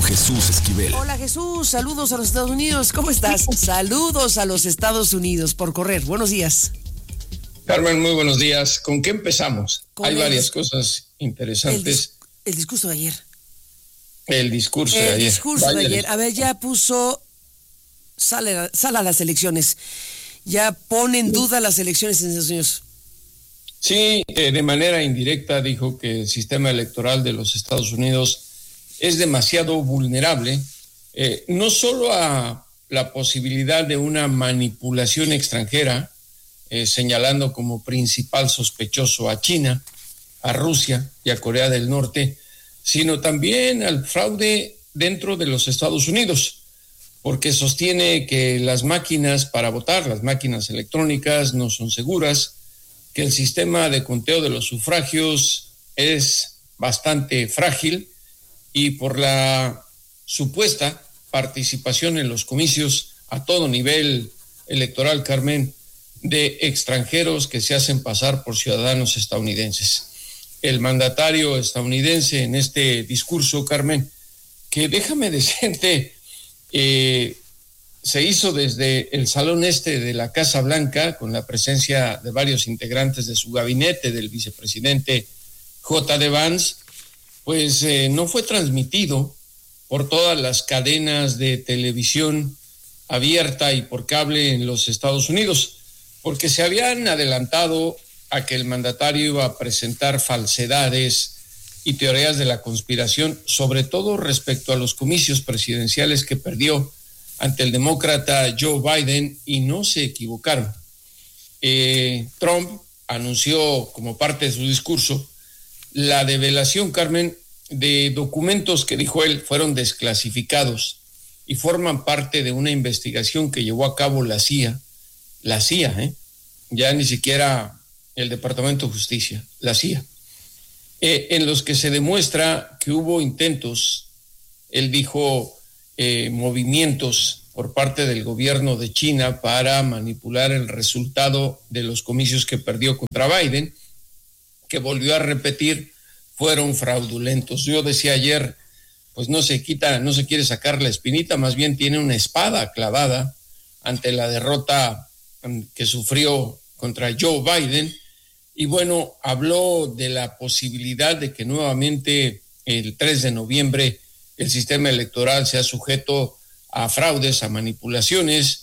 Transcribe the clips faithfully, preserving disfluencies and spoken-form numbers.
Jesús Esquivel. Hola Jesús, saludos a los Estados Unidos. ¿Cómo estás? Saludos a los Estados Unidos por correr. Buenos días. Carmen, muy buenos días. ¿Con qué empezamos? Con Hay el, varias cosas interesantes. El, dis, el discurso de ayer. El discurso el de ayer. El discurso Vaya de ayer. A ver, ya puso... Sale, sale a las elecciones. Ya pone en duda las elecciones en Estados Unidos. Sí, eh, de manera indirecta dijo que el sistema electoral de los Estados Unidos es demasiado vulnerable, eh, no solo a la posibilidad de una manipulación extranjera, eh, señalando como principal sospechoso a China, a Rusia y a Corea del Norte, sino también al fraude dentro de los Estados Unidos, porque sostiene que las máquinas para votar, las máquinas electrónicas no son seguras, que el sistema de conteo de los sufragios es bastante frágil y por la supuesta participación en los comicios a todo nivel electoral, Carmen, de extranjeros que se hacen pasar por ciudadanos estadounidenses. El mandatario estadounidense en este discurso, Carmen, que déjame decirte, eh, se hizo desde el Salón Este de la Casa Blanca con la presencia de varios integrantes de su gabinete, del vicepresidente J D Vance, pues eh, no fue transmitido por todas las cadenas de televisión abierta y por cable en los Estados Unidos, porque se habían adelantado a que el mandatario iba a presentar falsedades y teorías de la conspiración, sobre todo respecto a los comicios presidenciales que perdió ante el demócrata Joe Biden, y no se equivocaron. Eh, Trump anunció como parte de su discurso la develación, Carmen, de documentos que, dijo él, fueron desclasificados y forman parte de una investigación que llevó a cabo la C I A, la C I A, ¿eh? ya ni siquiera el Departamento de Justicia, la C I A, eh, en los que se demuestra que hubo intentos, él dijo, Eh, movimientos por parte del gobierno de China para manipular el resultado de los comicios que perdió contra Biden, que volvió a repetir, fueron fraudulentos. Yo decía ayer, pues no se quita, no se quiere sacar la espinita, más bien tiene una espada clavada ante la derrota que sufrió contra Joe Biden, y bueno, habló de la posibilidad de que nuevamente el tres de noviembre el sistema electoral sea sujeto a fraudes, a manipulaciones,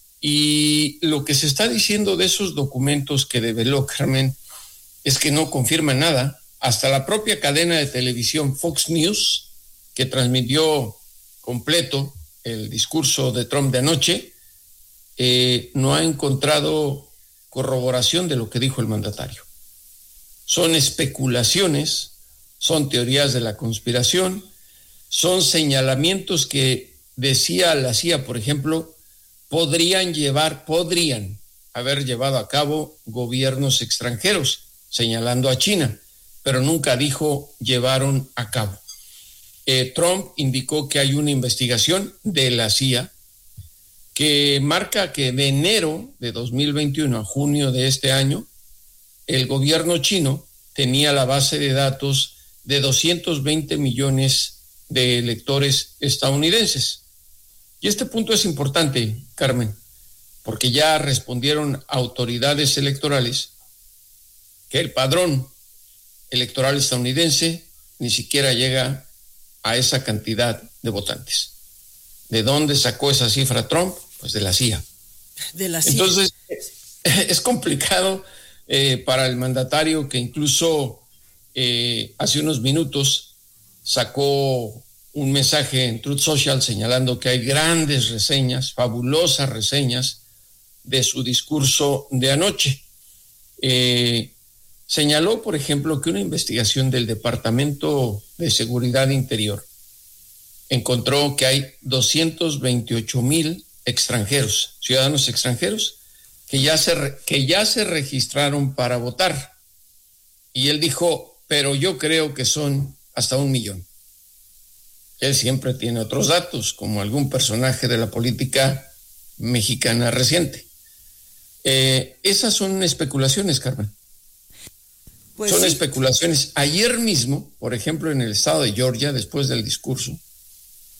y lo que se está diciendo de esos documentos que develó Carmen es que no confirman nada. Hasta la propia cadena de televisión Fox News, que transmitió completo el discurso de Trump de anoche, eh, no ha encontrado corroboración de lo que dijo el mandatario. Son especulaciones, son teorías de la conspiración, son señalamientos que, decía la C I A, por ejemplo, podrían llevar, podrían haber llevado a cabo gobiernos extranjeros, señalando a China, pero nunca dijo llevaron a cabo. Eh, Trump indicó que hay una investigación de la C I A que marca que de enero de dos mil veintiuno a junio de este año, el gobierno chino tenía la base de datos de doscientos veinte millones de electores estadounidenses. Y este punto es importante, Carmen, porque ya respondieron autoridades electorales que el padrón electoral estadounidense ni siquiera llega a esa cantidad de votantes. ¿De dónde sacó esa cifra Trump? Pues de la C I A. De la C I A. Entonces, es complicado eh, para el mandatario, que incluso eh, hace unos minutos sacó un mensaje en Truth Social señalando que hay grandes reseñas, fabulosas reseñas de su discurso de anoche. Eh, señaló, por ejemplo, que una investigación del Departamento de Seguridad Interior encontró que hay doscientos veintiocho mil extranjeros, ciudadanos extranjeros, que ya se, re, que ya se registraron para votar. Y él dijo, pero yo creo que son hasta un millón. Él siempre tiene otros datos, como algún personaje de la política mexicana reciente. Eh, esas son especulaciones, Carmen. Pues son sí. especulaciones. Ayer mismo, por ejemplo, en el estado de Georgia, después del discurso,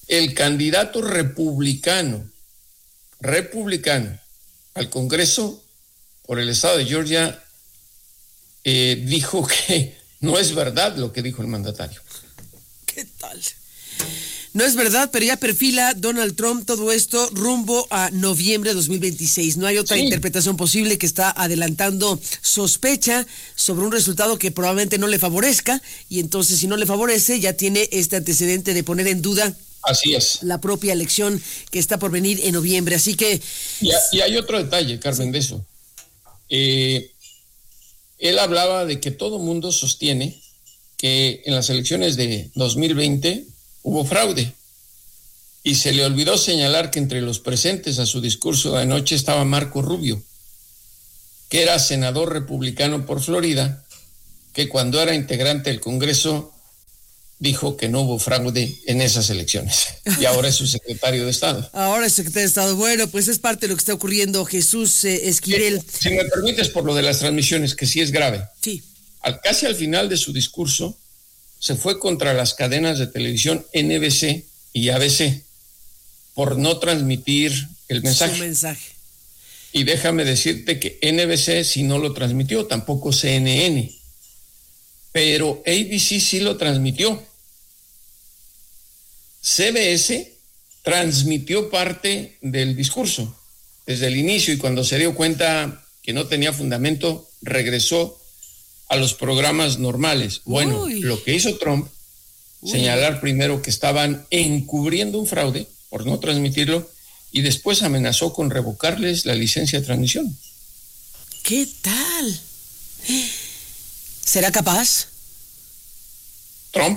el candidato republicano, republicano al Congreso por el estado de Georgia eh, dijo que no es verdad lo que dijo el mandatario. ¿Qué tal? No es verdad, pero ya perfila Donald Trump todo esto rumbo a noviembre de dos mil veintiséis. No hay otra sí. interpretación posible, que está adelantando sospecha sobre un resultado que probablemente no le favorezca, y entonces si no le favorece ya tiene este antecedente de poner en duda Así es. la propia elección que está por venir en noviembre. Así que... Y, a, y hay otro detalle, Carmen, sí. de eso. Eh, él hablaba de que todo mundo sostiene que en las elecciones de dos mil veinte hubo fraude, y se le olvidó señalar que entre los presentes a su discurso de anoche estaba Marco Rubio, que era senador republicano por Florida, que cuando era integrante del Congreso dijo que no hubo fraude en esas elecciones, y ahora es su secretario de Estado. Ahora es secretario de Estado. Bueno, pues es parte de lo que está ocurriendo. Jesús eh, Esquivel. Eh, si me permites, por lo de las transmisiones, que sí es grave. Sí. Al, casi al final de su discurso, se fue contra las cadenas de televisión N B C y A B C por no transmitir el mensaje. Su mensaje. Y déjame decirte que N B C sí no lo transmitió, tampoco C N N, pero A B C sí lo transmitió. C B S transmitió parte del discurso desde el inicio, y cuando se dio cuenta que no tenía fundamento, regresó a los programas normales. Bueno, Uy. lo que hizo Trump, Uy. señalar primero que estaban encubriendo un fraude por no transmitirlo, y después amenazó con revocarles la licencia de transmisión. ¿Qué tal? ¿Será capaz? Trump.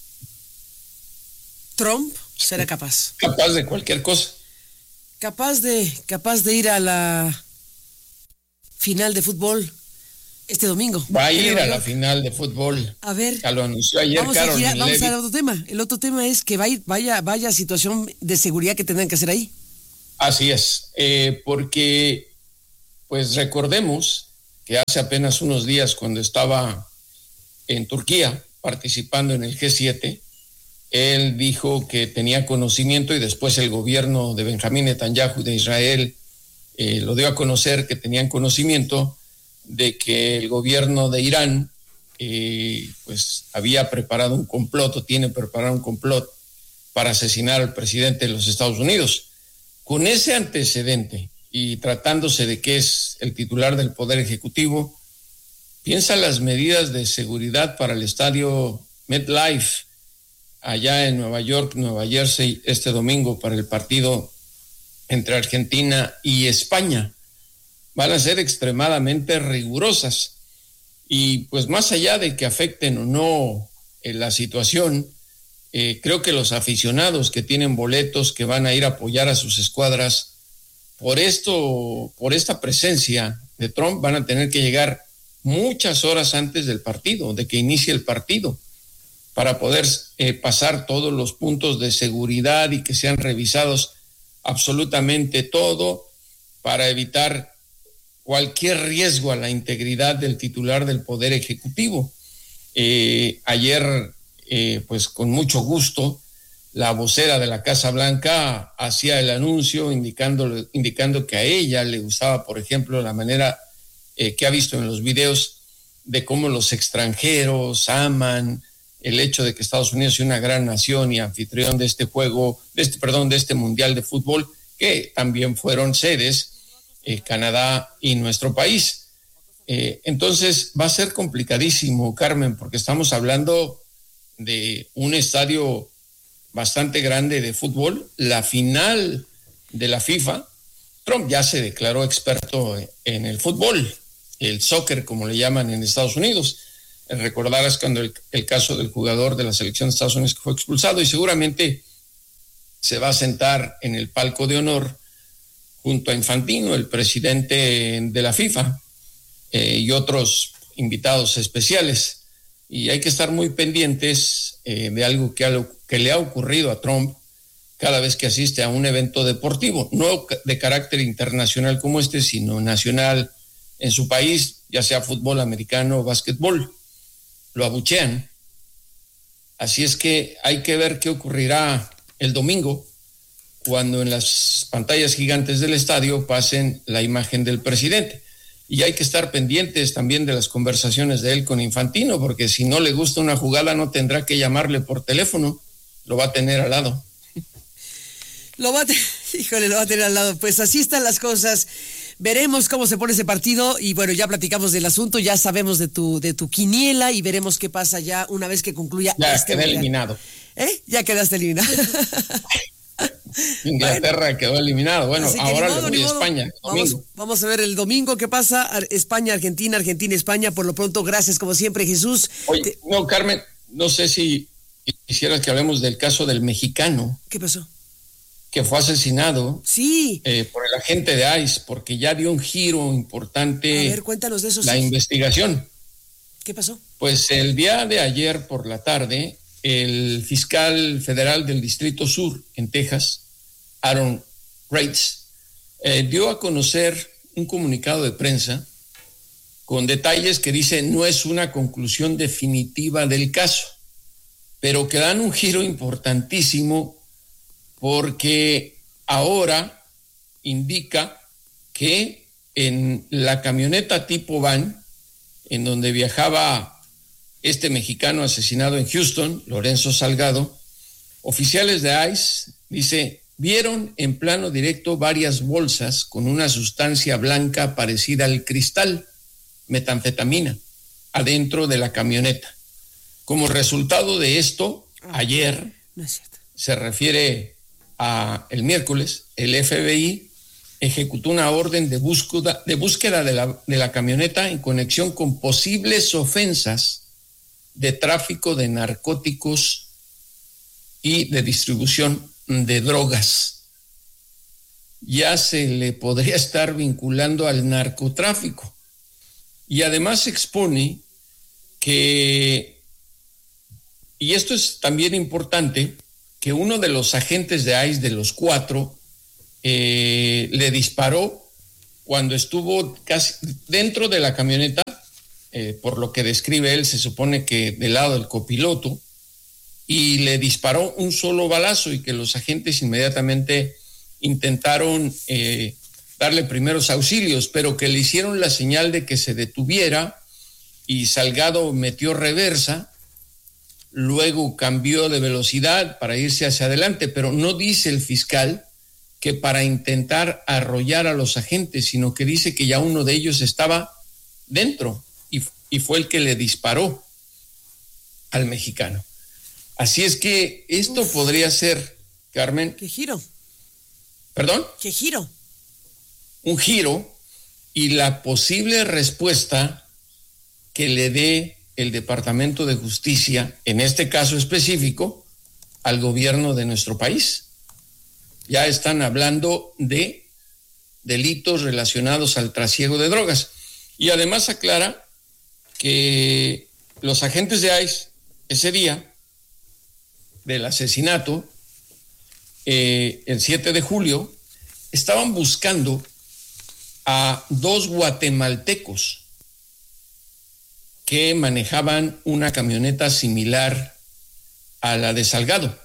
Trump será capaz. Capaz de cualquier cosa. Capaz de, capaz de ir a la final de fútbol este domingo. Va a ir a la final de fútbol. A ver. Ya lo anunció ayer. Vamos, a, girar, vamos al otro tema. El otro tema es que vaya, vaya, vaya situación de seguridad que tendrán que hacer ahí. Así es, eh, porque pues recordemos que hace apenas unos días, cuando estaba en Turquía participando en el G siete, él dijo que tenía conocimiento, y después el gobierno de Benjamín Netanyahu de Israel eh, lo dio a conocer, que tenían conocimiento de que el gobierno de Irán eh, pues había preparado un complot, o tiene preparado un complot para asesinar al presidente de los Estados Unidos. Con ese antecedente, y tratándose de que es el titular del Poder Ejecutivo, piensa las medidas de seguridad para el estadio MetLife allá en Nueva York, Nueva Jersey, este domingo para el partido entre Argentina y España. Van a ser extremadamente rigurosas, y pues más allá de que afecten o no eh, la situación, eh, creo que los aficionados que tienen boletos, que van a ir a apoyar a sus escuadras, por esto, por esta presencia de Trump, van a tener que llegar muchas horas antes del partido, de que inicie el partido, para poder eh, pasar todos los puntos de seguridad y que sean revisados absolutamente todo, para evitar cualquier riesgo a la integridad del titular del Poder Ejecutivo. Eh, ayer, eh, pues con mucho gusto, la vocera de la Casa Blanca hacía el anuncio indicando, indicando que a ella le gustaba, por ejemplo, la manera eh, que ha visto en los videos de cómo los extranjeros aman el hecho de que Estados Unidos sea una gran nación y anfitrión de este juego, de este, perdón, de este Mundial de Fútbol, que también fueron sedes Eh, Canadá y nuestro país. Eh, entonces va a ser complicadísimo, Carmen, porque estamos hablando de un estadio bastante grande de fútbol, la final de la FIFA. Trump ya se declaró experto en el fútbol, el soccer, como le llaman en Estados Unidos. Recordarás cuando el, el caso del jugador de la selección de Estados Unidos que fue expulsado, y seguramente se va a sentar en el palco de honor junto a Infantino, el presidente de la FIFA, eh, y otros invitados especiales. Y hay que estar muy pendientes eh, de algo que, algo que le ha ocurrido a Trump cada vez que asiste a un evento deportivo, no de carácter internacional como este, sino nacional en su país, ya sea fútbol americano o básquetbol. Lo abuchean. Así es que hay que ver qué ocurrirá el domingo, cuando en las pantallas gigantes del estadio pasen la imagen del presidente. Y hay que estar pendientes también de las conversaciones de él con Infantino, porque si no le gusta una jugada no tendrá que llamarle por teléfono, lo va a tener al lado. Lo va a tener, híjole, lo va a tener al lado. Pues así están las cosas. Veremos cómo se pone ese partido y bueno, ya platicamos del asunto, ya sabemos de tu de tu quiniela y veremos qué pasa ya una vez que concluya ya este quedé mundial. eliminado. ¿Eh? Ya quedaste eliminado. Inglaterra bueno, quedó eliminado. Bueno, ahora modo, le voy a España. Vamos, vamos a ver el domingo qué pasa. España, Argentina, Argentina, España. Por lo pronto, gracias como siempre, Jesús. Oye, Te... no, Carmen, no sé si quisieras que hablemos del caso del mexicano. ¿Qué pasó? Que fue asesinado sí. eh, por el agente de I C E, porque ya dio un giro importante. A ver, cuéntanos de eso. La sí. investigación. ¿Qué pasó? Pues el día de ayer por la tarde, el fiscal federal del Distrito Sur en Texas, Aaron Reitz, eh, dio a conocer un comunicado de prensa con detalles que dice no es una conclusión definitiva del caso, pero que dan un giro importantísimo porque ahora indica que en la camioneta tipo van, en donde viajaba este mexicano asesinado en Houston, Lorenzo Salgado, oficiales de I C E, dice, vieron en plano directo varias bolsas con una sustancia blanca parecida al cristal, metanfetamina, adentro de la camioneta. Como resultado de esto, ayer, no es cierto. Se refiere a el miércoles, el F B I ejecutó una orden de búsqueda, de búsqueda de la, de la camioneta en conexión con posibles ofensas de tráfico de narcóticos y de distribución de drogas. Ya se le podría estar vinculando al narcotráfico. Y además se expone que, y esto es también importante, que uno de los agentes de I C E, de los cuatro, eh, le disparó cuando estuvo casi dentro de la camioneta, eh, por lo que describe él, se supone que del lado del copiloto, y le disparó un solo balazo y que los agentes inmediatamente intentaron eh, darle primeros auxilios, pero que le hicieron la señal de que se detuviera y Salgado metió reversa. Luego cambió de velocidad para irse hacia adelante, pero no dice el fiscal que para intentar arrollar a los agentes, sino que dice que ya uno de ellos estaba dentro y, y fue el que le disparó al mexicano. Así es que esto Uf. podría ser, Carmen. ¿Qué giro? ¿Perdón? ¿Qué giro? Un giro y la posible respuesta que le dé el Departamento de Justicia, en este caso específico, al gobierno de nuestro país. Ya están hablando de delitos relacionados al trasiego de drogas. Y además aclara que los agentes de I C E ese día del asesinato, eh, el siete de julio, estaban buscando a dos guatemaltecos que manejaban una camioneta similar a la de Salgado.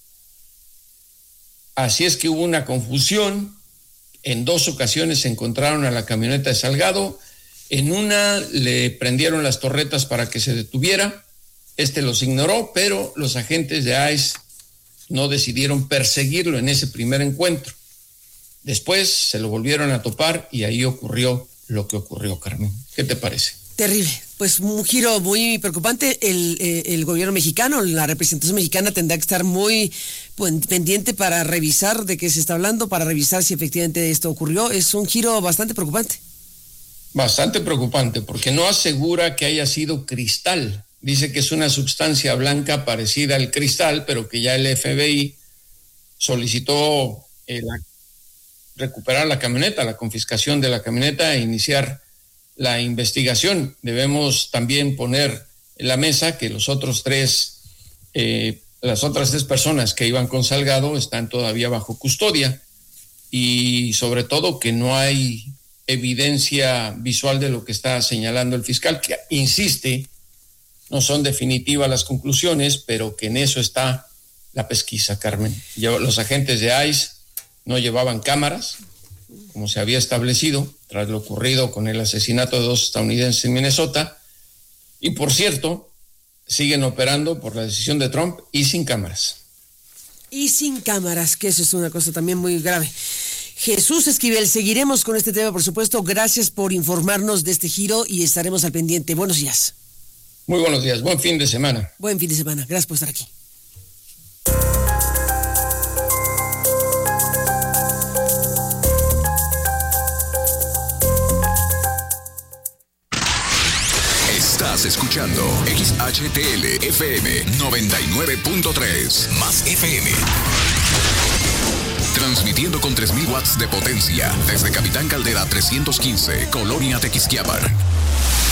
Así es que hubo una confusión. En dos ocasiones se encontraron a la camioneta de Salgado. En una le prendieron las torretas para que se detuviera. Este los ignoró, pero los agentes de I C E no decidieron perseguirlo en ese primer encuentro. Después se lo volvieron a topar y ahí ocurrió lo que ocurrió, Carmen. ¿Qué te parece? Terrible, pues un giro muy preocupante. El, eh, el gobierno mexicano, la representación mexicana tendrá que estar muy pues, pendiente para revisar de qué se está hablando, para revisar si efectivamente esto ocurrió. Es un giro bastante preocupante. Bastante preocupante, porque no asegura que haya sido cristal. Dice que es una sustancia blanca parecida al cristal, pero que ya el F B I solicitó eh, la, recuperar la camioneta, la confiscación de la camioneta e iniciar la investigación. Debemos también poner en la mesa que los otros tres, eh, las otras tres personas que iban con Salgado están todavía bajo custodia y sobre todo que no hay evidencia visual de lo que está señalando el fiscal, que insiste, no son definitivas las conclusiones, pero que en eso está la pesquisa, Carmen. Los agentes de ICE no llevaban cámaras, como se había establecido, tras lo ocurrido con el asesinato de dos estadounidenses en Minnesota. Y por cierto, siguen operando por la decisión de Trump y sin cámaras. Y sin cámaras, que eso es una cosa también muy grave. Jesús Esquivel, seguiremos con este tema, por supuesto. Gracias por informarnos de este giro y estaremos al pendiente. Buenos días. Muy buenos días, buen fin de semana. Buen fin de semana, gracias por estar aquí. Estás escuchando X H T L F M noventa y nueve punto tres más F M. Transmitiendo con tres mil watts de potencia desde Capitán Caldera trescientos quince, Colonia Tequisquiapan.